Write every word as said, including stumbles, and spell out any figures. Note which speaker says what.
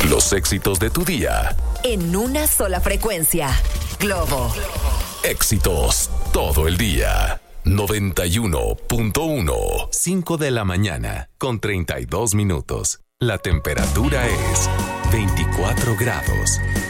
Speaker 1: Los éxitos de tu día.
Speaker 2: En una sola frecuencia. Globo.
Speaker 1: Éxitos todo el día. noventa y uno punto uno. cinco de la mañana con treinta y dos minutos. La temperatura es veinticuatro grados.